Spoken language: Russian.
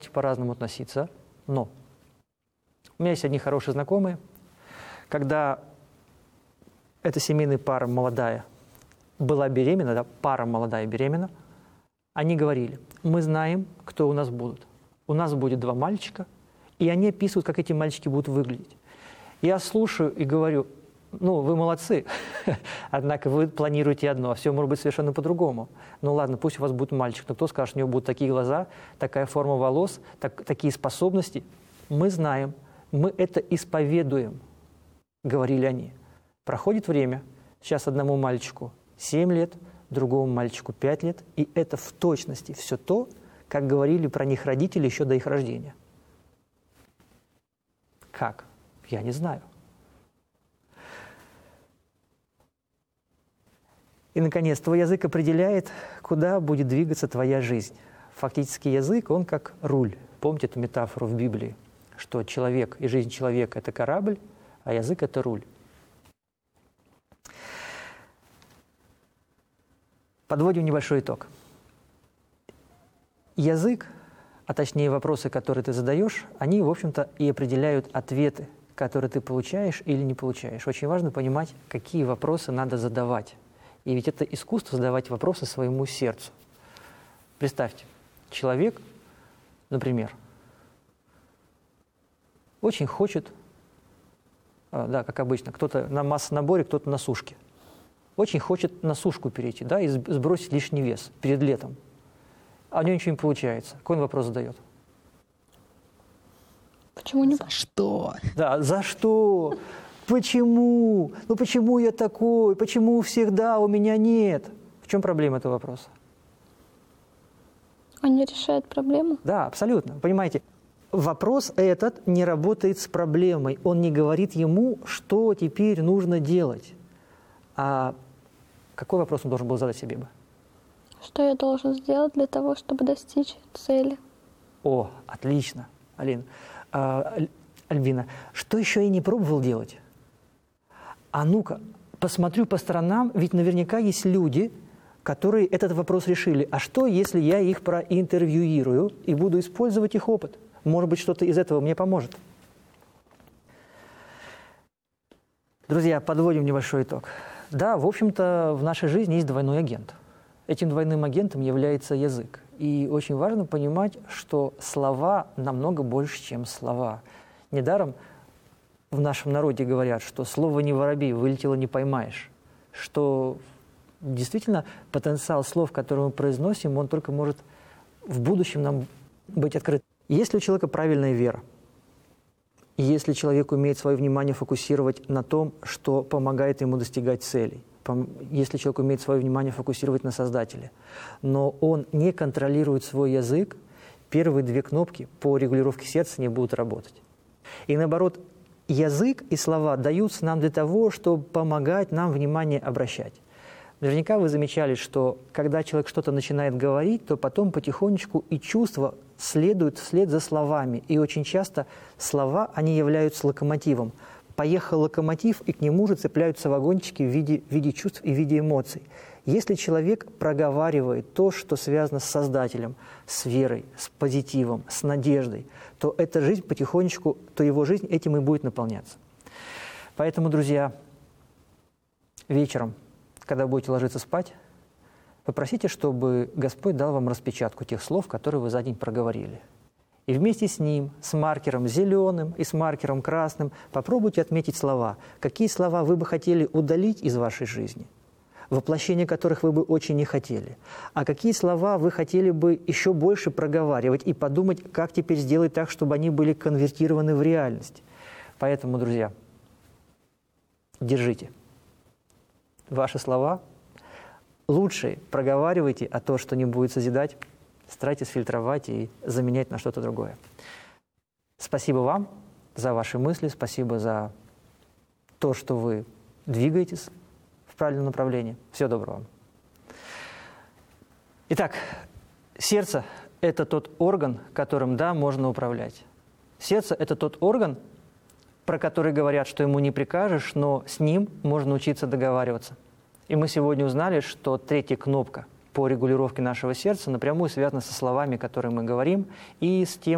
по-разному относиться, но у меня есть одни хорошие знакомые, когда эта семейная пара молодая была беременна, да, пара молодая беременна, они говорили: мы знаем, кто у нас будут. У нас будет 2 мальчика, и они описывают, как эти мальчики будут выглядеть. Я слушаю и говорю: ну, вы молодцы, однако вы планируете одно, а все может быть совершенно по-другому. Ну ладно, пусть у вас будет мальчик, но кто скажет, у него будут такие глаза, такая форма волос, такие способности. Мы знаем, мы это исповедуем, говорили они. Проходит время, сейчас одному мальчику 7 лет, другому мальчику 5 лет, и это в точности все то, как говорили про них родители еще до их рождения. Как? Я не знаю. И, наконец, твой язык определяет, куда будет двигаться твоя жизнь. Фактически язык, он как руль. Помните эту метафору в Библии, что человек и жизнь человека – это корабль, а язык – это руль. Подводим небольшой итог. Язык, а точнее вопросы, которые ты задаешь, они, в общем-то, и определяют ответы, которые ты получаешь или не получаешь. Очень важно понимать, какие вопросы надо задавать. И ведь это искусство задавать вопросы своему сердцу. Представьте, человек, например, очень хочет, да, как обычно, кто-то на массонаборе, кто-то на сушке. Очень хочет на сушку перейти, да, и сбросить лишний вес перед летом. А у него ничего не получается. Какой он вопрос задает? Почему не? За что? Да, за что? Почему? Ну почему я такой? Почему у всех да, у меня нет? В чем проблема этого вопроса? Он не решает проблему? Да, абсолютно. Понимаете, вопрос этот не работает с проблемой. Он не говорит ему, что теперь нужно делать. А какой вопрос он должен был задать себе бы? Что я должен сделать для того, чтобы достичь цели? О, отлично, Алина. Альбина, что еще я не пробовал делать? А ну-ка, посмотрю по сторонам, ведь наверняка есть люди, которые этот вопрос решили. А что, если я их проинтервьюирую и буду использовать их опыт? Может быть, что-то из этого мне поможет. Друзья, подводим небольшой итог. Да, в общем-то, в нашей жизни есть двойной агент. Этим двойным агентом является язык. И очень важно понимать, что слова намного больше, чем слова. Недаром в нашем народе говорят, что слово не воробей, вылетело не поймаешь. Что действительно потенциал слов, которые мы произносим, он только может в будущем нам быть открыт. Если у человека правильная вера, если человек умеет свое внимание фокусировать на том, что помогает ему достигать целей, если человек умеет свое внимание фокусировать на Создателе, но он не контролирует свой язык, первые 2 кнопки по регулировке сердца не будут работать. И наоборот, язык и слова даются нам для того, чтобы помогать нам внимание обращать. Наверняка вы замечали, что когда человек что-то начинает говорить, то потом потихонечку и чувства следуют вслед за словами. И очень часто слова, они являются локомотивом. Поехал локомотив, и к нему же цепляются вагончики в виде чувств и в виде эмоций. Если человек проговаривает то, что связано с Создателем, с верой, с позитивом, с надеждой, то эта жизнь потихонечку, то его жизнь этим и будет наполняться. Поэтому, друзья, вечером, когда будете ложиться спать, попросите, чтобы Господь дал вам распечатку тех слов, которые вы за день проговорили. И вместе с ним, с маркером зеленым и с маркером красным, попробуйте отметить слова. Какие слова вы бы хотели удалить из вашей жизни, воплощение которых вы бы очень не хотели. А какие слова вы хотели бы еще больше проговаривать и подумать, как теперь сделать так, чтобы они были конвертированы в реальность. Поэтому, друзья, держите ваши слова. Лучше проговаривайте, а то, что не будет созидать, старайтесь фильтровать и заменять на что-то другое. Спасибо вам за ваши мысли, спасибо за то, что вы двигаетесь в правильном направлении. Всего доброго вам. Итак, сердце – это тот орган, которым, да, можно управлять. Сердце – это тот орган, про который говорят, что ему не прикажешь, но с ним можно учиться договариваться. И мы сегодня узнали, что 3-я кнопка по регулировке нашего сердца напрямую связана со словами, которые мы говорим, и с тем,